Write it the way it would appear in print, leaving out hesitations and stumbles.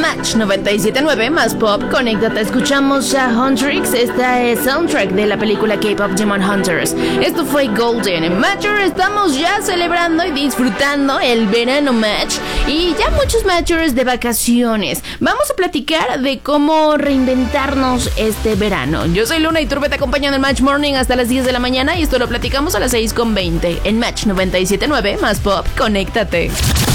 Match 97.9 más pop, conéctate, escuchamos a Huntrix. Esta es soundtrack de la película K-Pop Demon Hunters. Esto fue Golden. En Matcher estamos ya celebrando y disfrutando el verano Match y ya muchos Matchers de vacaciones. Vamos a platicar de cómo reinventarnos este verano. Yo soy Luna y Turbe, te acompañan en Match Morning hasta las 10 de la mañana y esto lo platicamos a las 6:20 en Match 97.9 más pop, conéctate.